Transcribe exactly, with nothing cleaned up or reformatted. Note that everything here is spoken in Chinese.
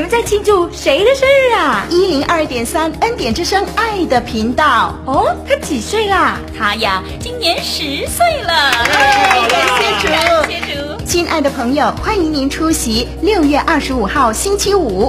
在庆祝谁的生日啊？ 一零二点三恩典之声爱的频道。 哦，他几岁啦？ 他呀，今年十岁了。 哎，感谢主， 感谢主。 亲爱的朋友，欢迎您出席六月二十五号星期五